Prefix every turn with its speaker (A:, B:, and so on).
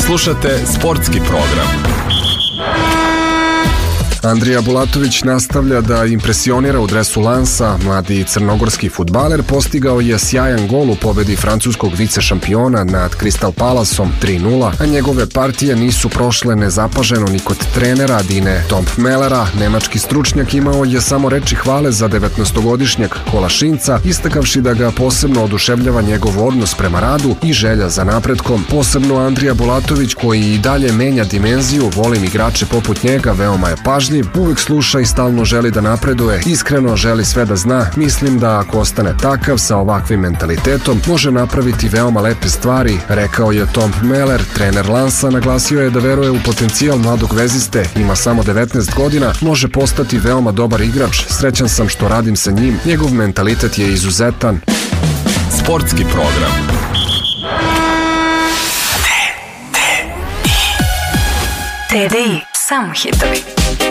A: Slušate sportski program.
B: Andrija Bulatović nastavlja da impresionira u dresu Lansa. Mladi crnogorski fudbaler postigao je sjajan gol u pobedi francuskog vicešampiona nad Crystal Palaceom 3:0, a njegove partije nisu prošle nezapaženo ni kod trenera Dine Tompmelera. Nemački stručnjak imao je samo reči hvale za 19-godišnjeg Kolašinca, istakavši da ga posebno oduševljava njegov odnos prema radu i želja za napretkom. Posebno Andrija Bulatović, koji i dalje menja dimenziju, volim igrače poput njega, veoma je pažljiv, uvek sluša i stalno želi da napreduje, iskreno želi sve da zna. Mislim da ako ostane takav sa ovakvim mentalitetom, može napraviti veoma lepe stvari, rekao je Tompmeler. Trener Lansa naglasio je da veruje u potencijal mladog veziste, ima samo 19 godina, može postati veoma dobar igrač, srećan sam što radim sa njim, njegov mentalitet je izuzetan.
A: Sportski program.
C: TDI, samo hitovi.